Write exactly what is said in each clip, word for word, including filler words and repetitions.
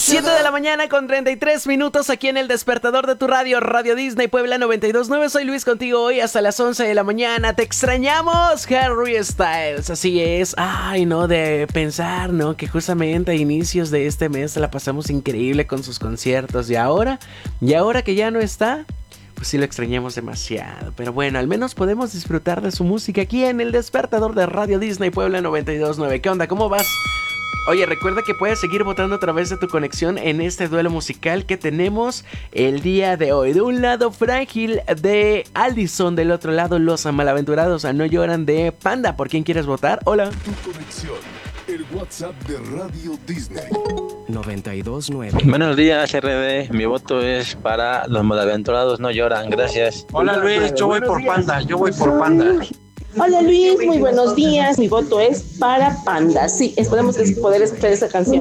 siete de la mañana con treinta y tres minutos aquí en el despertador de tu radio, Radio Disney Puebla noventa y dos punto nueve. Soy Luis contigo hoy hasta las once de la mañana. Te extrañamos, Harry Styles. Así es. Ay, no, de pensar, ¿no? Que justamente a inicios de este mes la pasamos increíble con sus conciertos. Y ahora, y ahora que ya no está, pues sí lo extrañamos demasiado. Pero bueno, al menos podemos disfrutar de su música aquí en el despertador de Radio Disney Puebla noventa y dos punto nueve. ¿Qué onda? ¿Cómo vas? Oye, recuerda que puedes seguir votando a través de tu conexión en este duelo musical que tenemos el día de hoy. De un lado, Frágil de Allison. Del otro lado, Los Malaventurados No Lloran de Panda. ¿Por quién quieres votar? Hola. Tu conexión, el WhatsApp de Radio Disney. noventa y dos punto nueve. Buenos días, R D. Mi voto es para Los Malaventurados No Lloran. Gracias. Hola Luis, yo voy por Panda. Yo voy por Panda. Hola Luis, muy buenos días. Mi voto es para Panda. Sí, esperemos poder escuchar esa canción.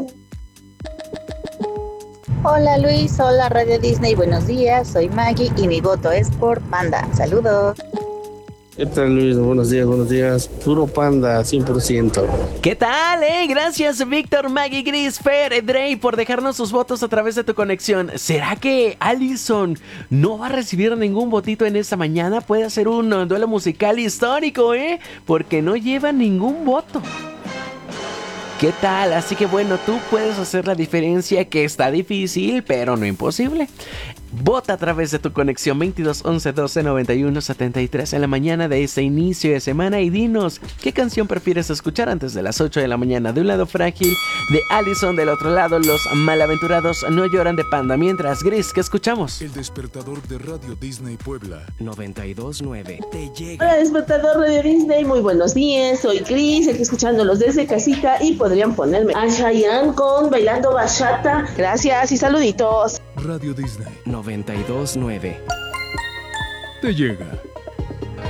Hola Luis, hola Radio Disney, buenos días. Soy Maggie y mi voto es por Panda. Saludos. ¿Qué tal Luis? Buenos días, buenos días. Puro Panda, cien por ciento. ¿Qué tal, eh? Gracias, Víctor, Maggie, Gris, Fer, Drey, por dejarnos sus votos a través de tu conexión. ¿Será que Allison no va a recibir ningún votito en esta mañana? Puede ser un duelo musical histórico, ¿eh? Porque no lleva ningún voto. ¿Qué tal? Así que bueno, tú puedes hacer la diferencia, que está difícil, pero no imposible. Vota a través de tu conexión veintidós once doce noventa y uno setenta y tres en la mañana de este inicio de semana y dinos qué canción prefieres escuchar antes de las ocho de la mañana. De un lado, Frágil de Allison, del otro lado, Los Malaventurados No Lloran de Panda. Mientras, Gris, ¿qué escuchamos? El despertador de Radio Disney Puebla noventa y dos punto nueve. Te llega. Hola despertador Radio Disney, muy buenos días. Soy Cris, aquí escuchándolos desde casita y podrían ponerme a Chayanne con Bailando Bachata. Gracias y saluditos. Radio Disney noventa y dos punto nueve. te llega.